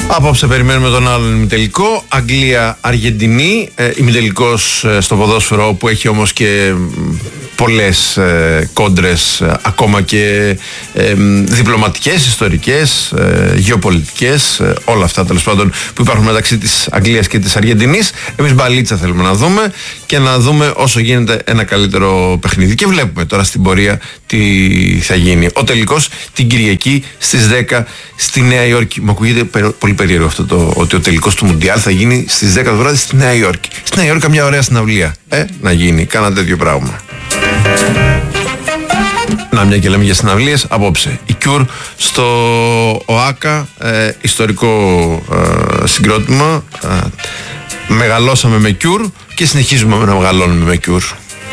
Απόψε περιμένουμε τον άλλον ημιτελικό. Αγγλία-Αργεντινή. Ημιτελικός στο ποδόσφαιρο, που έχει όμως και πολλές κόντρες, ακόμα και διπλωματικές, ιστορικές, γεωπολιτικές, όλα αυτά τέλος πάντων που υπάρχουν μεταξύ της Αγγλίας και της Αργεντινής. Εμείς μπαλίτσα θέλουμε να δούμε και να δούμε όσο γίνεται ένα καλύτερο παιχνίδι. Και βλέπουμε τώρα στην πορεία τι θα γίνει. Ο τελικός την Κυριακή στις 10 στη Νέα Υόρκη. Μου ακούγεται πολύ περίεργο αυτό ότι ο τελικός του Μουντιάλ θα γίνει στις 10 το βράδυ στη Νέα Υόρκη. Στη Νέα Υόρκη μια ωραία συναυλία. Να γίνει, κάνα τέτοιο πράγμα. Να, μια και λέμε για συναυλίες, απόψε η Cure στο ΟΑΚΑ, ιστορικό συγκρότημα. Μεγαλώσαμε με Cure και συνεχίζουμε να μεγαλώνουμε με Cure.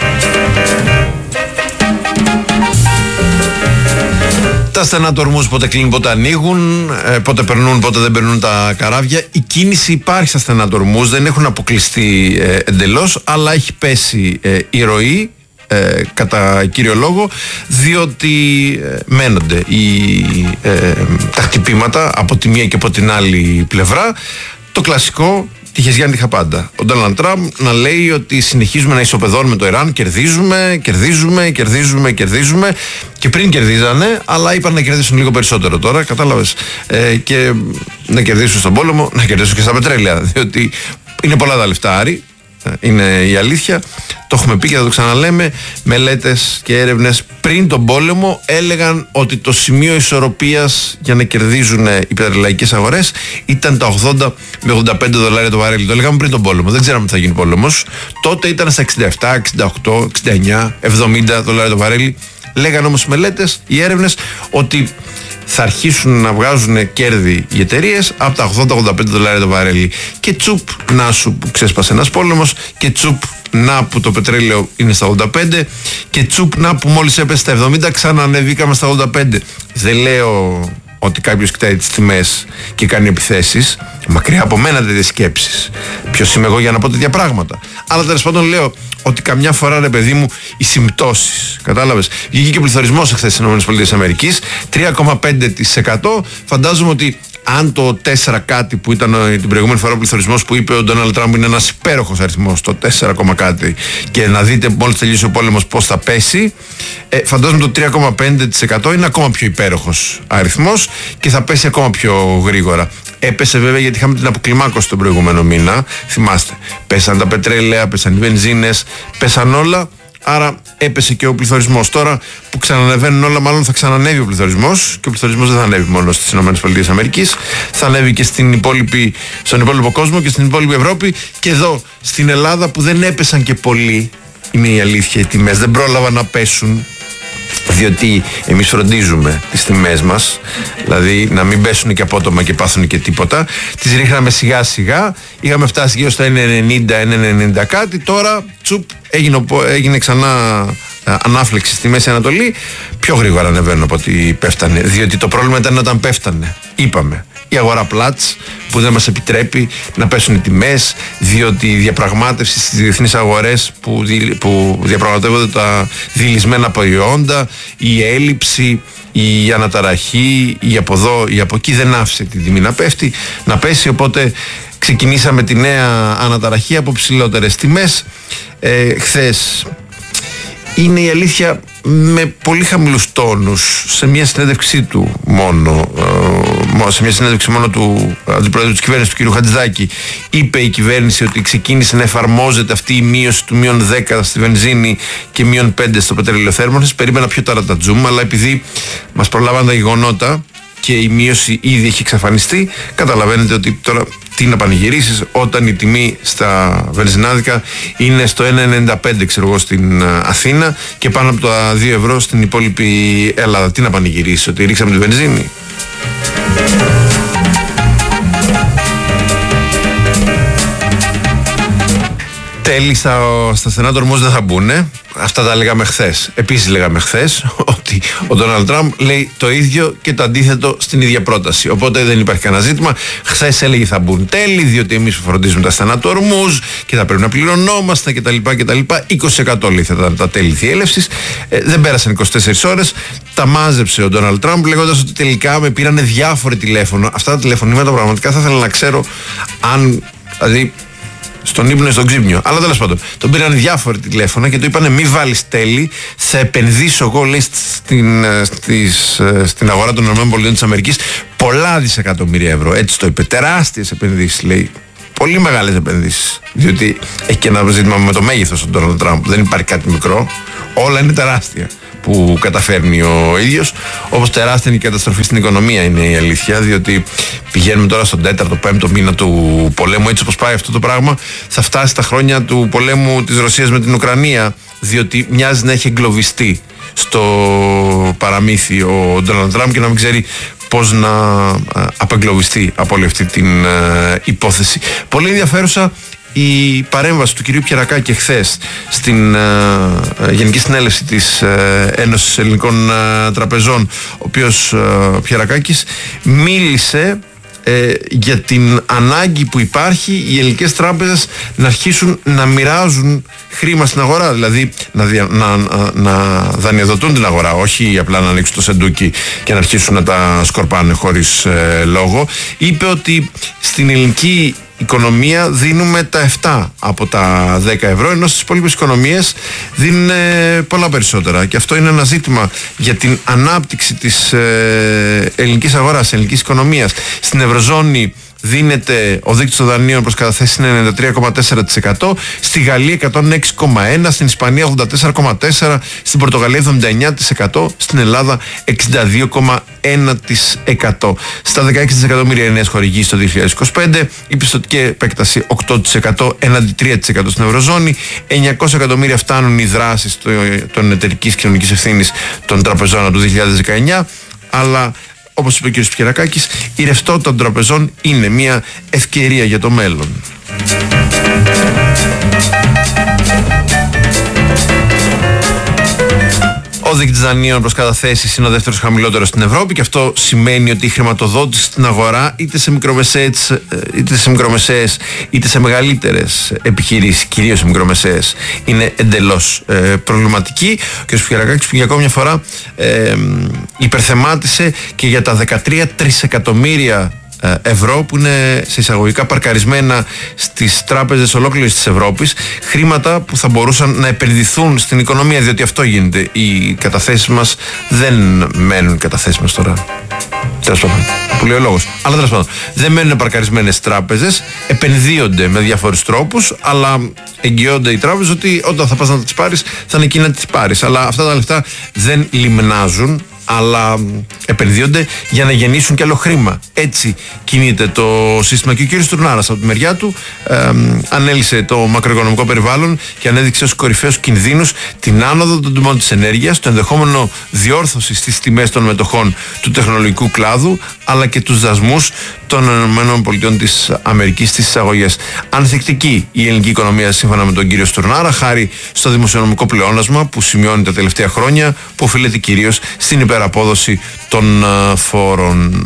Τα στενά του ορμούς πότε κλείνουν, πότε ανοίγουν, πότε περνούν, πότε δεν περνούν τα καράβια. Η κίνηση υπάρχει στα στενά του ορμούς, δεν έχουν αποκλειστεί εντελώς, αλλά έχει πέσει η ροή κατά κύριο λόγο, διότι μένονται τα χτυπήματα από τη μία και από την άλλη πλευρά. Το κλασικό, τύχες Γιάννη τύχα πάντα. Ο Ντόναλντ Τραμπ να λέει ότι συνεχίζουμε να ισοπεδώνουμε το Ιράν, κερδίζουμε. Και πριν κερδίζανε, αλλά είπαν να κερδίσουν λίγο περισσότερο τώρα, κατάλαβες. Και να κερδίσουν στον πόλεμο, να κερδίσουν και στα πετρέλαια, διότι είναι πολλά τα λεφτά, Άρη. Είναι η αλήθεια. Το έχουμε πει και θα το ξαναλέμε. Μελέτες και έρευνες πριν τον πόλεμο έλεγαν ότι το σημείο ισορροπίας για να κερδίζουν οι πετρελαϊκές αγορές ήταν τα 80 με 85 δολάρια το βαρέλι. Το λέγαμε πριν τον πόλεμο. Δεν ξέραμε τι θα γίνει πόλεμος. Τότε ήταν στα 67, 68, 69, 70 δολάρια το βαρέλι. Λέγαν όμως οι μελέτες, οι έρευνες, ότι θα αρχίσουν να βγάζουν κέρδη οι εταιρείες από τα 80-85 δολάρια το βαρέλι. Και τσουπ να σου που ξέσπασε ένας πόλεμος, και τσουπ να που το πετρέλαιο είναι στα 85, και τσουπ να που μόλις έπεσε στα 70 ξανανεβήκαμε στα 85. Δεν λέω ότι κάποιος κοιτάει τις τιμές και κάνει επιθέσεις. Μακριά από μένα τέτοιες σκέψεις. Ποιος είμαι εγώ για να πω τέτοια πράγματα. Αλλά τέλος πάντων λέω ότι καμιά φορά, ρε παιδί μου, οι συμπτώσεις. Κατάλαβες. Βγήκε και ο πληθωρισμός εχθές στις ΗΠΑ, 3,5%. Φαντάζομαι ότι αν το 4 κάτι που ήταν την προηγούμενη φορά ο πληθωρισμός που είπε ο Ντόναλντ Τραμπ είναι ένας υπέροχος αριθμός, το 4, κάτι, και να δείτε μόλις τελειώσει ο πόλεμος πώς θα πέσει, φαντάζομαι το 3,5% είναι ακόμα πιο υπέροχος αριθμός και θα πέσει ακόμα πιο γρήγορα. Έπεσε βέβαια γιατί είχαμε την αποκλιμάκωση τον προηγούμενο μήνα, θυμάστε. Πέσαν τα πετρέλαια, πέσαν οι βενζίνες, πέσαν όλα. Άρα έπεσε και ο πληθωρισμός. Τώρα που ξανανεβαίνουν όλα, μάλλον θα ξανανεύει ο πληθωρισμός. Και ο πληθωρισμός δεν θα ανέβει μόνο στις ΗΠΑ, θα ανέβει και στον υπόλοιπο κόσμο και στην υπόλοιπη Ευρώπη. Και εδώ στην Ελλάδα που δεν έπεσαν και πολύ, είναι η αλήθεια, οι τιμές δεν πρόλαβαν να πέσουν. Διότι εμείς φροντίζουμε τις τιμές μας, δηλαδή να μην πέσουν και απότομα και πάθουν και τίποτα. Τις ρίχναμε σιγά σιγά, είχαμε φτάσει γύρω στα 1,90, 1,90 κάτι. Τώρα τσουπ έγινε ξανά ανάφλεξη στη Μέση Ανατολή. Πιο γρήγορα ανεβαίνουν από ό,τι πέφτανε. Διότι το πρόβλημα ήταν όταν πέφτανε. Είπαμε, η αγορά πλάτς που δεν μας επιτρέπει να πέσουν οι τιμές, διότι η διαπραγμάτευση στις διεθνείς αγορές που διαπραγματεύονται τα δειλισμένα προϊόντα, η έλλειψη, η αναταραχή, η από εδώ, η από εκεί δεν άφησε την τιμή να πέσει, οπότε ξεκινήσαμε τη νέα αναταραχή από ψηλότερες τιμές. Χθες είναι η αλήθεια με πολύ χαμηλούς τόνους, σε μια συνέντευξή του μόνο, του αντιπρόεδρου της κυβέρνησης, του κ. Χατζηδάκη, είπε η κυβέρνηση ότι ξεκίνησε να εφαρμόζεται αυτή η μείωση του -10 στη βενζίνη και -5 στο πετρέλαιο θέρμανσης. Περίμενα πιο ταρατατζούμ, αλλά επειδή μας προλάβαν τα γεγονότα και η μείωση ήδη έχει εξαφανιστεί, καταλαβαίνετε ότι τώρα τι να πανηγυρίσεις όταν η τιμή στα βενζινάδικα είναι στο 1,95 ξέρω εγώ στην Αθήνα και πάνω από τα 2 ευρώ στην υπόλοιπη Ελλάδα. Τι να πανηγυρίσεις, ότι ρίξαμε τη βενζίνη? Τέλη στα στενά του ορμούς δεν θα μπουνε. Αυτά τα λέγαμε χθες. Επίσης λέγαμε χθες ότι ότι ο Ντόναλντ Τραμπ λέει το ίδιο και το αντίθετο στην ίδια πρόταση. Οπότε δεν υπάρχει κανένα ζήτημα. Χθες έλεγε θα μπουν τέλη, διότι εμείς φροντίζουμε τα στενά του Ορμούζ και θα πρέπει να πληρωνόμαστε κτλ. 20% λέει θα ήταν τα τέλη θιέλευσης. Δεν πέρασαν 24 ώρες. Τα μάζεψε ο Ντόναλντ Τραμπ λέγοντας ότι τελικά με πήρανε διάφοροι τηλέφωνο. Αυτά τα τηλεφωνήματα πραγματικά θα ήθελα να ξέρω αν. Δηλαδή, στον ύπνο ή στον ξύπνιο. Αλλά τέλος πάντων, τον πήραν διάφοροι τηλέφωνα και του είπανε μη βάλεις τέλη, θα επενδύσω εγώ, λέει, στην αγορά των ΗΠΑ πολλά δισεκατομμύρια ευρώ. Έτσι το είπε. Τεράστιες επενδύσεις, λέει. Πολύ μεγάλες επενδύσεις. Διότι έχει και ένα ζήτημα με το μέγεθος του Ντόναλντ Τραμπ. Δεν υπάρχει κάτι μικρό. Όλα είναι τεράστια που καταφέρνει ο ίδιος. Όπως τεράστια είναι η καταστροφή στην οικονομία, είναι η αλήθεια, διότι πηγαίνουμε τώρα στον 4ο-5ο μήνα του πολέμου. Έτσι όπως πάει αυτό το πράγμα, θα φτάσει στα χρόνια του πολέμου της Ρωσίας με την Ουκρανία, διότι μοιάζει να έχει εγκλωβιστεί στο παραμύθι ο Ντόναλντ Τραμπ και να μην ξέρει πώς να απεγκλωβιστεί από όλη αυτή την υπόθεση. Πολύ ενδιαφέρουσα η παρέμβαση του κυρίου Πιερακάκη εχθές στην Γενική Συνέλευση της Ένωσης Ελληνικών Τραπεζών, ο οποίος Πιερακάκης μίλησε για την ανάγκη που υπάρχει οι ελληνικές τράπεζες να αρχίσουν να μοιράζουν χρήμα στην αγορά, δηλαδή να δανειοδοτούν την αγορά, όχι απλά να ανοίξουν το σεντούκι και να αρχίσουν να τα σκορπάνε χωρίς λόγο. Είπε ότι στην ελληνική οικονομία δίνουμε τα 7 από τα 10 ευρώ, ενώ στις υπόλοιπες οικονομίες δίνουν πολλά περισσότερα. Και αυτό είναι ένα ζήτημα για την ανάπτυξη της ελληνικής αγοράς, της ελληνικής οικονομίας. Στην Ευρωζώνη δίνεται ο δείκτης των δανείων προς καταθέσεις είναι 93,4%, στη Γαλλία 106,1%, στην Ισπανία 84,4%, στην Πορτογαλία 79%, στην Ελλάδα 62,1%. Στα 16 δισεκατομμύρια νέες χορηγήσεις το 2025, η πιστωτική επέκταση 8% έναντι 3% στην Ευρωζώνη, 900 εκατομμύρια φτάνουν οι δράσεις των εταιρικής κοινωνικής ευθύνης των τραπεζών από το 2019, αλλά όπως είπε ο κ. Πιερακάκης, η ρευστότητα των τραπεζών είναι μια ευκαιρία για το μέλλον. Ο δείκτης δανείων προς καταθέσεις είναι ο δεύτερος χαμηλότερος στην Ευρώπη και αυτό σημαίνει ότι η χρηματοδότηση στην αγορά είτε σε μικρομεσαίες είτε σε μεγαλύτερες επιχειρήσεις, κυρίως σε μικρομεσαίες, είναι εντελώς προβληματική. Ο κ. Πιερακάκης που για ακόμη μια φορά υπερθεμάτισε και για τα 13 τρισεκατομμύρια ευρώ που είναι σε εισαγωγικά παρκαρισμένα στις τράπεζες ολόκληρης της Ευρώπης, χρήματα που θα μπορούσαν να επενδυθούν στην οικονομία, διότι αυτό γίνεται. Οι καταθέσεις μας δεν μένουν καταθέσεις μας τώρα. Τέλος πάντων, που λέει ο λόγος. Αλλά τέλος πάντων, δεν μένουν παρκαρισμένες τράπεζες, επενδύονται με διάφορους τρόπους, αλλά εγγυώνται οι τράπεζες ότι όταν θα πας να τις πάρεις, θα είναι εκεί να τις πάρεις. Αλλά αυτά τα λεφτά δεν λιμνάζουν, αλλά επενδύονται για να γεννήσουν και άλλο χρήμα. Έτσι κινείται το σύστημα. Και ο κ. Στουρνάρας από τη μεριά του ανέλυσε το μακροοικονομικό περιβάλλον και ανέδειξε ως κορυφαίους κινδύνους την άνοδο των τιμών της ενέργειας, το ενδεχόμενο διόρθωση στις τιμές των μετοχών του τεχνολογικού κλάδου, αλλά και τους δασμούς των ΗΠΑ της Αμερικής στις εισαγωγές. Ανθεκτική η ελληνική οικονομία σύμφωνα με τον κύριο Στουρνάρα, χάρη στο δημοσιονομικό πλεόνασμα που σημειώνει τα τελευταία χρόνια, που οφείλεται κυρίως στην υπεραπόδοση των φόρων.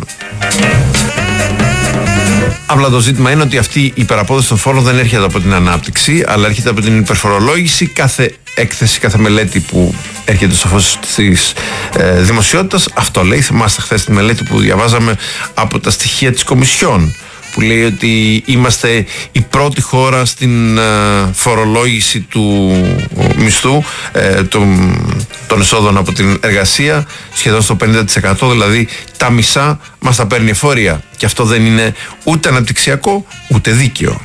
Απλά το ζήτημα είναι ότι αυτή η υπεραπόδοση των φόρων δεν έρχεται από την ανάπτυξη, αλλά έρχεται από την υπερφορολόγηση. Κάθε έκθεση, κάθε μελέτη που έρχεται στο φως της δημοσιότητας, αυτό λέει. Θυμάστε χθες τη μελέτη που διαβάζαμε από τα στοιχεία της Κομισιόν, που λέει ότι είμαστε η πρώτη χώρα στην φορολόγηση του μισθού, των εσόδων από την εργασία, σχεδόν στο 50%, δηλαδή τα μισά μας τα παίρνει εφορία. Και αυτό δεν είναι ούτε αναπτυξιακό, ούτε δίκαιο.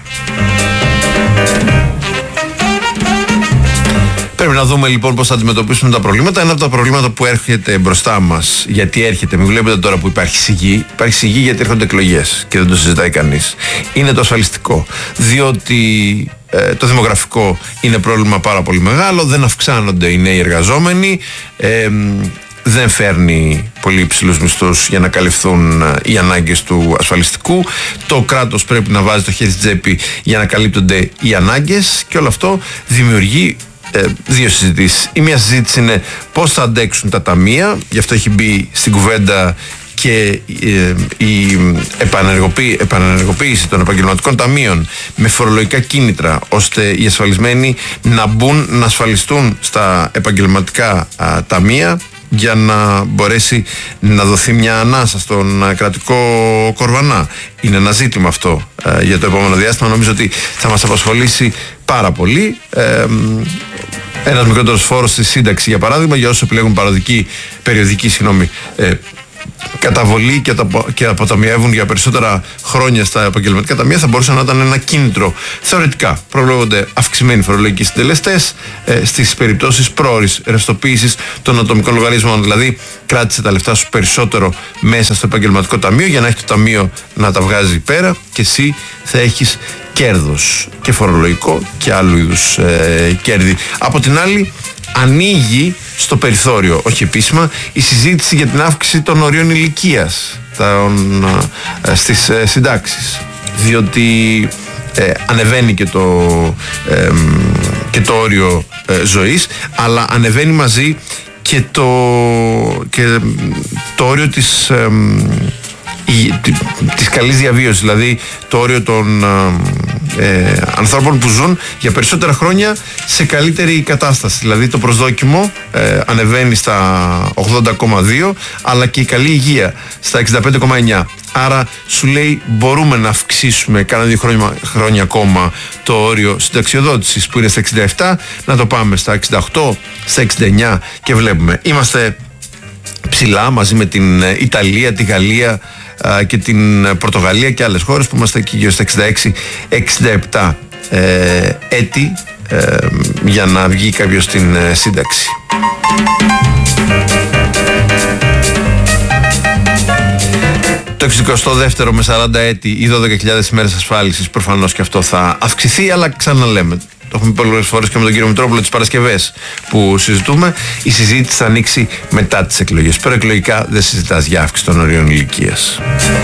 Πρέπει να δούμε λοιπόν πώς θα αντιμετωπίσουμε τα προβλήματα. Ένα από τα προβλήματα που έρχεται μπροστά μας, γιατί έρχεται, μην βλέπετε τώρα που υπάρχει σιγή. Υπάρχει σιγή γιατί έρχονται εκλογές και δεν το συζητάει κανείς. Είναι το ασφαλιστικό. Διότι το δημογραφικό είναι πρόβλημα πάρα πολύ μεγάλο. Δεν αυξάνονται οι νέοι εργαζόμενοι. Δεν φέρνει πολύ υψηλούς μισθούς για να καλυφθούν οι ανάγκες του ασφαλιστικού. Το κράτος πρέπει να βάζει το χέρι στην τσέπη για να καλύπτονται οι ανάγκες και όλο αυτό δημιουργεί δύο συζητήσεις. Η μία συζήτηση είναι πώς θα αντέξουν τα ταμεία, γι' αυτό έχει μπει στην κουβέντα και η επανενεργοποίηση των επαγγελματικών ταμείων με φορολογικά κίνητρα, ώστε οι ασφαλισμένοι να μπουν, να ασφαλιστούν στα επαγγελματικά ταμεία, για να μπορέσει να δοθεί μια ανάσα στον κρατικό κορβανά. Είναι ένα ζήτημα αυτό για το επόμενο διάστημα. Νομίζω ότι θα μας απασχολήσει πάρα πολύ. Ένας μικρότερος φόρος στη σύνταξη, για παράδειγμα, για όσους επιλέγουν περιοδική καταβολή και αποταμιεύουν για περισσότερα χρόνια στα επαγγελματικά ταμεία, θα μπορούσε να ήταν ένα κίνητρο. Θεωρητικά προβλέπονται αυξημένοι φορολογικοί συντελεστές στις περιπτώσεις πρόωρης ρευστοποίησης των ατομικών λογαριασμών. Δηλαδή, κράτησε τα λεφτά σου περισσότερο μέσα στο επαγγελματικό ταμείο για να έχει το ταμείο να τα βγάζει πέρα και εσύ θα έχεις κέρδος και φορολογικό και άλλου είδους κέρδη. Από την άλλη, ανοίγει στο περιθώριο, όχι επίσημα, η συζήτηση για την αύξηση των ορίων ηλικίας στις συντάξεις, διότι ανεβαίνει και το όριο ζωής, αλλά ανεβαίνει μαζί και το όριο της καλής διαβίωσης, δηλαδή το όριο των ανθρώπων που ζουν για περισσότερα χρόνια σε καλύτερη κατάσταση. Δηλαδή το προσδόκιμο ανεβαίνει στα 80,2, αλλά και η καλή υγεία στα 65,9. Άρα σου λέει μπορούμε να αυξήσουμε κάνα 2 χρόνια ακόμα το όριο συνταξιοδότησης που είναι στα 67, να το πάμε στα 68, στα 69 και βλέπουμε. Είμαστε ψηλά μαζί με την Ιταλία, τη Γαλλία και την Πορτογαλία και άλλες χώρες που είμαστε εκεί γύρω στα 66-67 έτη για να βγει κάποιος στην σύνταξη. Το 62ο με 40 έτη ή 12.000 ημέρες ασφάλισης, προφανώς και αυτό θα αυξηθεί, αλλά ξαναλέμε, το έχουμε πει πολλές φορές και με τον κύριο Μητρόπουλο τις Παρασκευές που συζητούμε, η συζήτηση θα ανοίξει μετά τις εκλογές. Προεκλογικά δεν συζητάς για αύξηση των ορίων ηλικίας.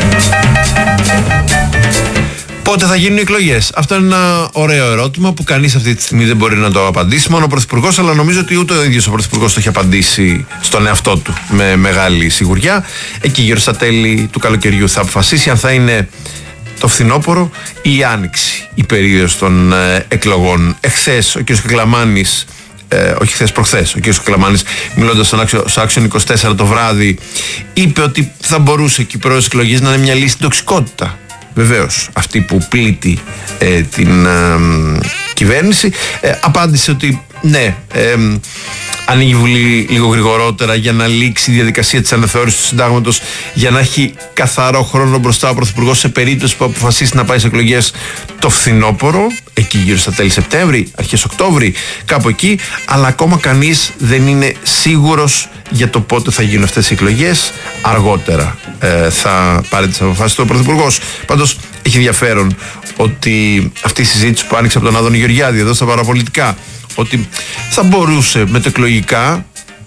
Πότε θα γίνουν οι εκλογές? Αυτό είναι ένα ωραίο ερώτημα που κανείς αυτή τη στιγμή δεν μπορεί να το απαντήσει, μόνο ο Πρωθυπουργός, αλλά νομίζω ότι ούτε ο ίδιος ο Πρωθυπουργός το έχει απαντήσει στον εαυτό του με μεγάλη σιγουριά. Εκεί γύρω στα τέλη του καλοκαιριού θα αποφασίσει αν θα είναι το φθινόπωρο ή η άνοιξη η περίοδος των εκλογών. Εχθές ο κ. Κακλαμάνης, όχι χθες, προχθές, ο κ. Κακλαμάνης, μιλώντας στο Action 24 το βράδυ, είπε ότι θα μπορούσε και οι πρώτες εκλογές να είναι μια λύση στην τοξικότητα. Βεβαίως, αυτή που πλήττει την κυβέρνηση. Απάντησε ότι ναι, ανοίγει η Βουλή λίγο γρηγορότερα για να λήξει η διαδικασία της αναθεώρησης του συντάγματος, για να έχει καθαρό χρόνο μπροστά ο Πρωθυπουργός σε περίπτωση που αποφασίσει να πάει σε εκλογές το φθινόπωρο, εκεί γύρω στα τέλη Σεπτέμβρη, αρχές Οκτώβρη, κάπου εκεί, αλλά ακόμα κανείς δεν είναι σίγουρος για το πότε θα γίνουν αυτές οι εκλογές. Αργότερα θα πάρει τις αποφάσεις του ο Πρωθυπουργός. Πάντως έχει ενδιαφέρον ότι αυτή η συζήτηση που άνοιξε από τον Άδωνη Γεωργιάδη εδώ στα παραπολιτικά, ότι θα μπορούσε μετεκλογικά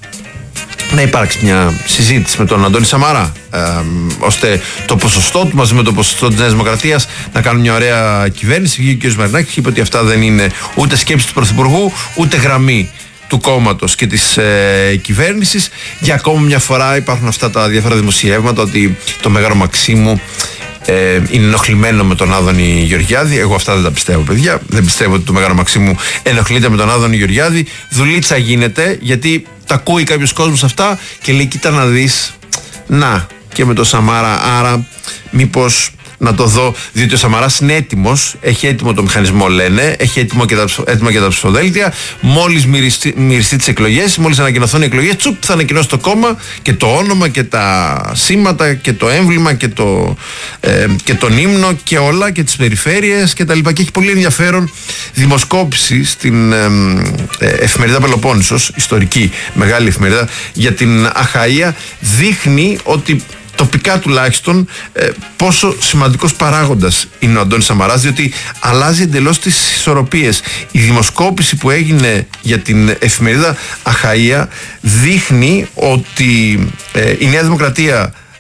να υπάρξει μια συζήτηση με τον Αντώνη Σαμαρά, ώστε το ποσοστό του μαζί με το ποσοστό της Νέας Δημοκρατίας να κάνουν μια ωραία κυβέρνηση. Βγήκε ο κ. Μαρινάκης και είπε ότι αυτά δεν είναι ούτε σκέψη του Πρωθυπουργού, ούτε γραμμή του κόμματος και της κυβέρνησης. Για ακόμα μια φορά υπάρχουν αυτά τα διάφορα δημοσιεύματα ότι το Μέγαρο Μαξίμου είναι ενοχλημένο με τον Άδωνη Γεωργιάδη. Εγώ αυτά δεν τα πιστεύω, παιδιά. Δεν πιστεύω ότι το Μέγαρο Μαξίμου ενοχλείται με τον Άδωνη Γεωργιάδη. Δουλίτσα γίνεται, γιατί τα ακούει κάποιος κόσμος αυτά και λέει: κοίτα να δεις, να και με το Σαμάρα, άρα μήπως να το δω, διότι ο Σαμαράς είναι έτοιμος, έχει έτοιμο το μηχανισμό, λένε, έχει έτοιμα και τα ψηφοδέλτια. Μόλις μυριστεί τις εκλογές, μόλις ανακοινωθούν οι εκλογές, τσουπ, θα ανακοινώσει το κόμμα και το όνομα και τα σήματα και το έμβλημα και τον ύμνο και όλα και τις περιφέρειες και τα λοιπά. Και έχει πολύ ενδιαφέρον δημοσκόπηση στην εφημερίδα Πελοπόννησος, ιστορική μεγάλη εφημερίδα, για την Αχαΐα. Δείχνει ότι τοπικά τουλάχιστον πόσο σημαντικός παράγοντας είναι ο Αντώνης Σαμαράς, διότι αλλάζει εντελώς τις ισορροπίες. Η δημοσκόπηση που έγινε για την εφημερίδα Αχαΐα δείχνει ότι η Νέα Δημοκρατία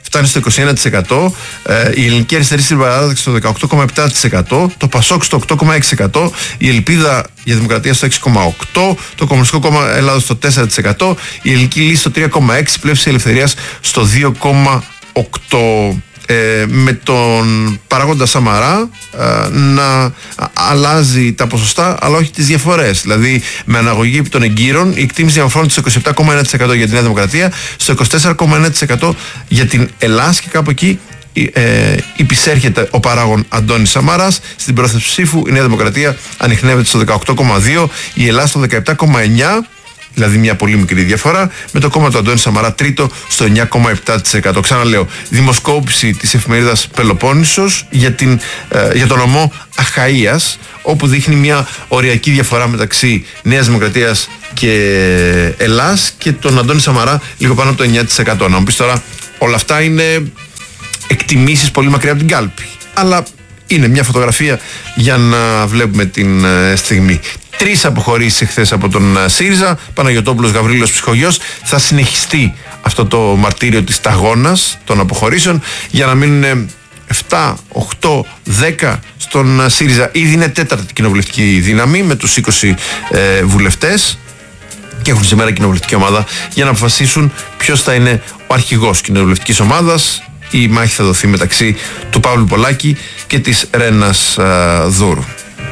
φτάνει στο 21%, η Ελληνική Αριστερή Συμπαράταξη στο 18,7%, το ΠΑΣΟΚ στο 8,6%, η Ελπίδα για Δημοκρατία στο 6,8%, το Κομμουνιστικό Κόμμα Ελλάδος στο 4%, η Ελληνική Λύση στο 3,6%, η Πλεύση Ελευθερίας στο 2,8%. Με τον παράγοντα Σαμαρά να αλλάζει τα ποσοστά αλλά όχι τις διαφορές. Δηλαδή με αναγωγή επί των εγκύρων η εκτίμηση διαμορφώνεται στο 27,1% για τη Νέα Δημοκρατία, στο 24,1% για την Ελλάς, και κάπου εκεί υπησέρχεται ο παράγων Αντώνης Σαμάρας. Στην πρόθεση ψήφου η Νέα Δημοκρατία ανιχνεύεται στο 18,2%, η Ελλάς στο 17,9%, δηλαδή μια πολύ μικρή διαφορά, με το κόμμα του Αντώνη Σαμαρά τρίτο στο 9,7%. Ξαναλέω, δημοσκόπηση της εφημερίδας Πελοπόννησος για τον νομό Αχαΐας, όπου δείχνει μια οριακή διαφορά μεταξύ Νέας Δημοκρατίας και Ελλάς και τον Αντώνη Σαμαρά λίγο πάνω από το 9%. Να μου πεις τώρα, όλα αυτά είναι εκτιμήσεις πολύ μακριά από την κάλπη, αλλά είναι μια φωτογραφία για να βλέπουμε την στιγμή. 3 αποχωρήσεις εχθές από τον ΣΥΡΙΖΑ, Παναγιωτόπουλος, Γαβρίλος, Ψυχογιός. Θα συνεχιστεί αυτό το μαρτύριο της ταγώνας των αποχωρήσεων για να μείνουν 7, 8, 10 στον ΣΥΡΙΖΑ. Ήδη είναι 4η κοινοβουλευτική δύναμη με τους 20 βουλευτές και έχουν σήμερα κοινοβουλευτική ομάδα για να αποφασίσουν ποιος θα είναι ο αρχηγός κοινοβουλευτικής ομάδας. Η μάχη θα δοθεί μεταξύ του Παύλου Πολάκη και της Ρένας Δούρου.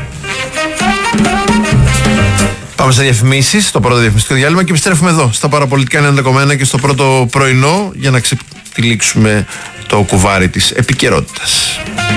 Πάμε στα διαφημίσεις, στο πρώτο διαφημιστικό διάλειμμα, και επιστρέφουμε εδώ στα παραπολιτικά 90,1 και στο πρώτο πρωινό για να ξετυλίξουμε το κουβάρι της επικαιρότητας.